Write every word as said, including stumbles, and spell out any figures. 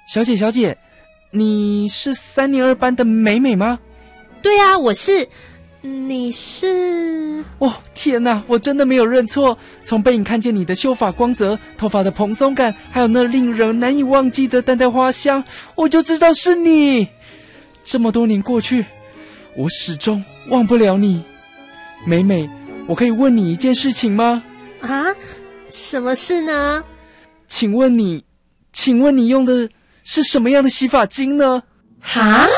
小姐小姐，你是三年二班的美美吗？ 对啊，我是。你是？ 哦，天哪，我真的没有认错。从背影看见你的秀发光泽，头发的蓬松感，还有那令人难以忘记的淡淡花香，我就知道是你。这么多年过去，我始终忘不了你。美美，我可以问你一件事情吗？ 啊？什么事呢？ 请问你请问你用的是什么样的洗发精呢？ 哈？